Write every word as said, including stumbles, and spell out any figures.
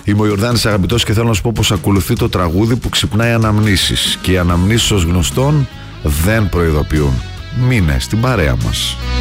Είμαι ο Ιορδάνης αγαπητός και θέλω να σου πω πως ακολουθεί το τραγούδι που ξυπνάει αναμνήσεις. Και οι αναμνήσεις ως γνωστόν δεν προειδοποιούν. Μείνε στην παρέα μας.